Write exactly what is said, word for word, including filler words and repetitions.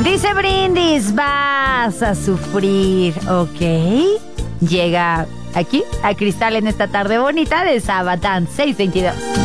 Dice Brindis, vas a sufrir, ¿ok? Llega aquí a Cristal en esta tarde bonita de Sabatán seiscientos veintidós.